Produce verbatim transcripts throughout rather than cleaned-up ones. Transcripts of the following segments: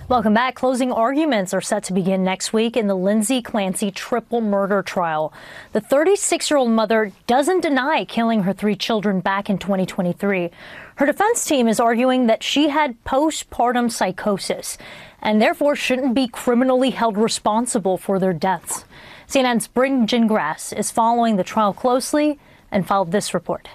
Welcome back. Closing arguments are set to begin next week in the Lindsay Clancy triple murder trial. The thirty-six-year-old mother doesn't deny killing her three children back in twenty twenty-three. Her defense team is arguing that she had postpartum psychosis and therefore shouldn't be criminally held responsible for their deaths. C N N's Bryn Gingras is following the trial closely and filed this report.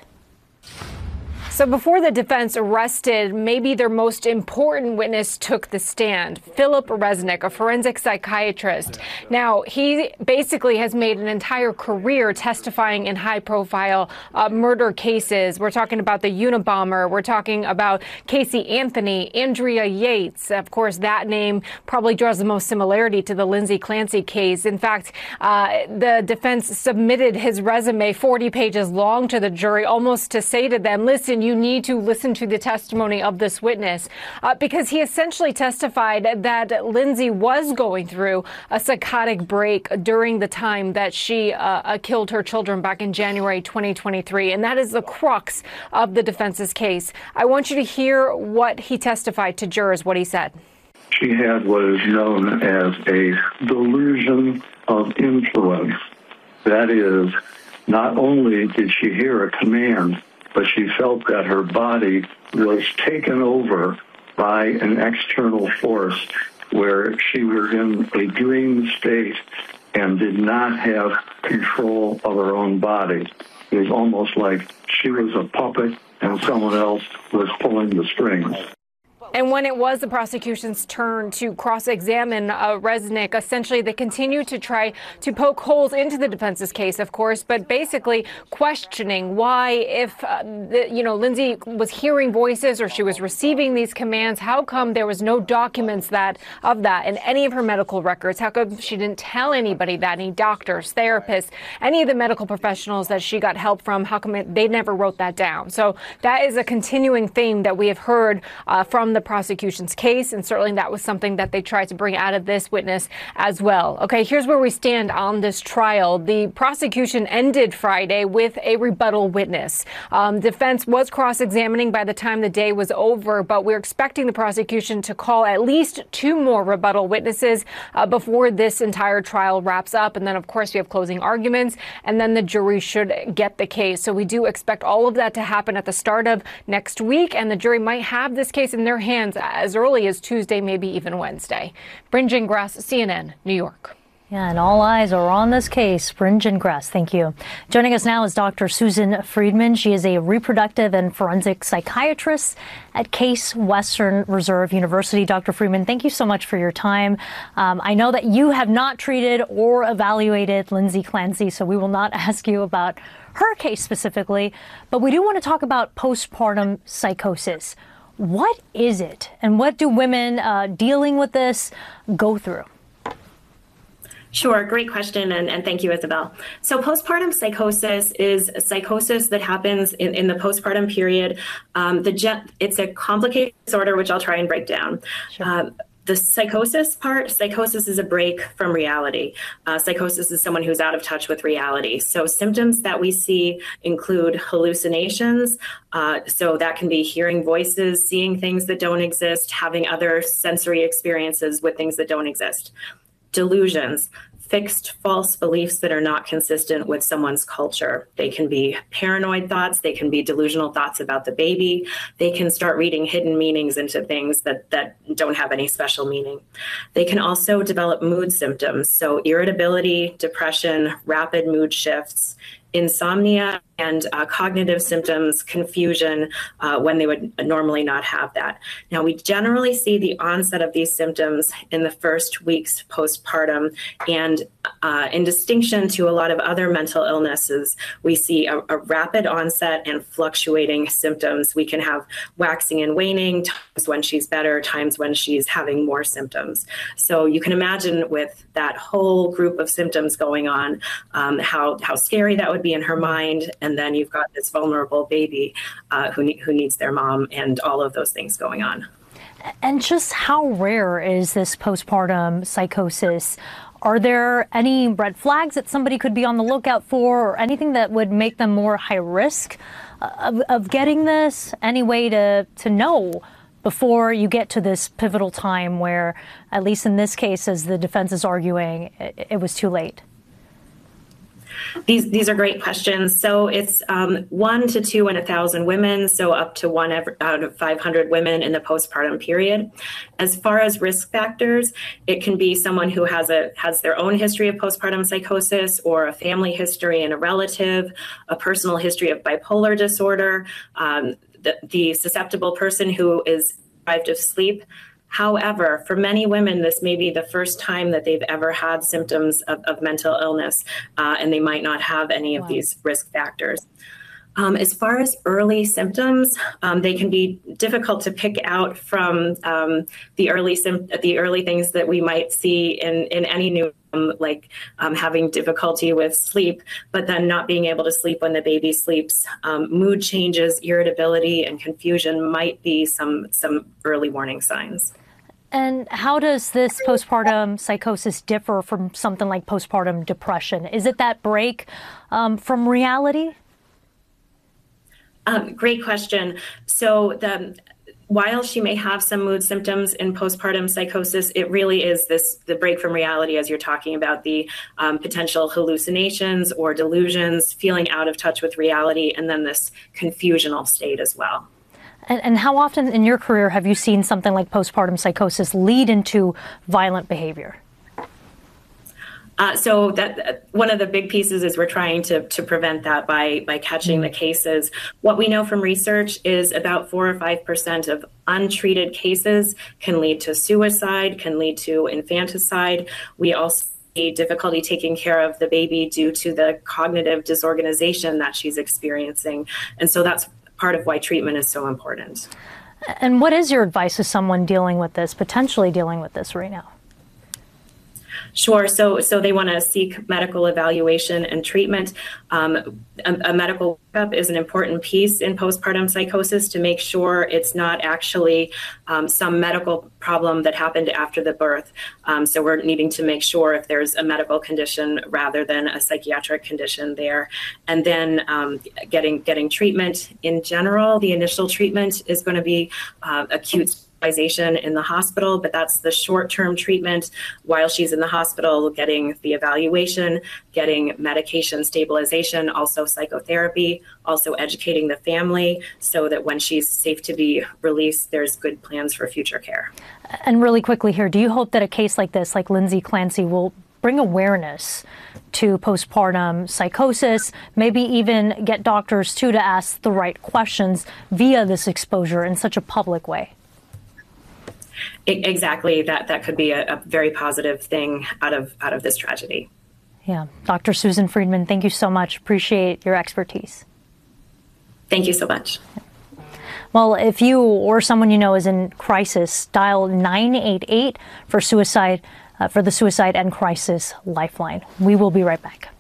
So before the defense arrested, maybe their most important witness took the stand, Philip Resnick, a forensic psychiatrist. Now, he basically has made an entire career testifying in high-profile uh, murder cases. We're talking about the Unabomber. We're talking about Casey Anthony, Andrea Yates. Of course, that name probably draws the most similarity to the Lindsay Clancy case. In fact, uh, the defense submitted his resume forty pages long to the jury, almost to say to them, listen, you need to listen to the testimony of this witness, uh, because he essentially testified that Lindsay was going through a psychotic break during the time that she uh, killed her children back in January twenty twenty-three. And that is the crux of the defense's case. I want you to hear what he testified to jurors, what he said. She had what is known as a delusion of influence. That is, not only did she hear a command, but she felt that her body was taken over by an external force where she was in a dream state and did not have control of her own body. It was almost like she was a puppet and someone else was pulling the strings. And when it was the prosecution's turn to cross-examine uh, Resnick, essentially they continued to try to poke holes into the defense's case, of course, but basically questioning why, if, uh, the, you know, Lindsay was hearing voices or she was receiving these commands, how come there was no documents that of that in any of her medical records? How come she didn't tell anybody that, any doctors, therapists, any of the medical professionals that she got help from? How come it, they never wrote that down? So that is a continuing theme that we have heard uh, from the prosecution's case, and certainly that was something that they tried to bring out of this witness as well. Okay, here's where we stand on this trial. The prosecution ended Friday with a rebuttal witness. Um, defense was cross-examining by the time the day was over, but we're expecting the prosecution to call at least two more rebuttal witnesses uh, before this entire trial wraps up. And then, of course, we have closing arguments, and then the jury should get the case. So we do expect all of that to happen at the start of next week, and the jury might have this case in their hands as early as Tuesday, maybe even Wednesday. Bryn Gingras, C N N, New York. Yeah, and all eyes are on this case. Bryn Gingras, thank you. Joining us now is Doctor Susan Friedman. She is a reproductive and forensic psychiatrist at Case Western Reserve University. Doctor Friedman, thank you so much for your time. Um, I know that you have not treated or evaluated Lindsay Clancy, so we will not ask you about her case specifically, but we do want to talk about postpartum psychosis. What is it, and what do women uh, dealing with this go through? Sure, great question, and, and thank you, Isabel. So postpartum psychosis is a psychosis that happens in, in the postpartum period. Um, the gen- it's a complicated disorder, which I'll try and break down. Sure. Uh, The psychosis part, psychosis is a break from reality. Uh, psychosis is someone who's out of touch with reality. So symptoms that we see include hallucinations. Uh, so that can be hearing voices, seeing things that don't exist, having other sensory experiences with things that don't exist. Delusions, fixed false beliefs that are not consistent with someone's culture. They can be paranoid thoughts. They can be delusional thoughts about the baby. They can start reading hidden meanings into things that, that don't have any special meaning. They can also develop mood symptoms. So irritability, depression, rapid mood shifts, insomnia, and uh, cognitive symptoms, confusion, uh, when they would normally not have that. Now, we generally see the onset of these symptoms in the first weeks postpartum, and uh, in distinction to a lot of other mental illnesses, we see a, a rapid onset and fluctuating symptoms. We can have waxing and waning, times when she's better, times when she's having more symptoms. So you can imagine with that whole group of symptoms going on, um, how, how scary that would be in her mind. And then you've got this vulnerable baby uh, who, ne- who needs their mom, and all of those things going on. And just how rare is this postpartum psychosis? Are there any red flags that somebody could be on the lookout for, or anything that would make them more high risk of, of getting this? Any way to, to know before you get to this pivotal time where, at least in this case, as the defense is arguing, it, it was too late? These these are great questions. So it's um, one to two in a thousand women, so up to one out of five hundred women in the postpartum period. As far as risk factors, it can be someone who has a has their own history of postpartum psychosis, or a family history in a relative, a personal history of bipolar disorder, um, the, the susceptible person who is deprived of sleep. However, for many women, this may be the first time that they've ever had symptoms of, of mental illness, uh, and they might not have any of wow. these risk factors. Um, as far as early symptoms, um, they can be difficult to pick out from um, the early the early things that we might see in, in any new, um, like um, having difficulty with sleep, but then not being able to sleep when the baby sleeps. Um, mood changes, irritability, and confusion might be some some early warning signs. And how does this postpartum psychosis differ from something like postpartum depression? Is it that break um, from reality? Um, great question. So the, while she may have some mood symptoms in postpartum psychosis, it really is this the break from reality, as you're talking about, the um, potential hallucinations or delusions, feeling out of touch with reality, and then this confusional state as well. And, and how often in your career have you seen something like postpartum psychosis lead into violent behavior? Uh, so that uh, one of the big pieces is we're trying to, to prevent that by, by catching the cases. What we know from research is about four or five percent of untreated cases can lead to suicide, can lead to infanticide. We also see difficulty taking care of the baby due to the cognitive disorganization that she's experiencing. And so that's part of why treatment is so important. And what is your advice to someone dealing with this, potentially dealing with this right now? Sure. So, so they want to seek medical evaluation and treatment. Um, a, a medical workup is an important piece in postpartum psychosis to make sure it's not actually um, some medical problem that happened after the birth. Um, so we're needing to make sure if there's a medical condition rather than a psychiatric condition there. And then um, getting getting treatment in general. The initial treatment is going to be uh, acute in the hospital, but that's the short-term treatment while she's in the hospital, getting the evaluation, getting medication stabilization, also psychotherapy, also educating the family so that when she's safe to be released, there's good plans for future care. And really quickly here, do you hope that a case like this, like Lindsay Clancy, will bring awareness to postpartum psychosis, maybe even get doctors too to ask the right questions via this exposure in such a public way? Exactly. That that could be a, a very positive thing out of out of this tragedy. Yeah. Doctor Susan Friedman, thank you so much. Appreciate your expertise. Thank you so much. Well, if you or someone you know is in crisis, dial nine eight eight for suicide, uh, for the Suicide and Crisis Lifeline. We will be right back.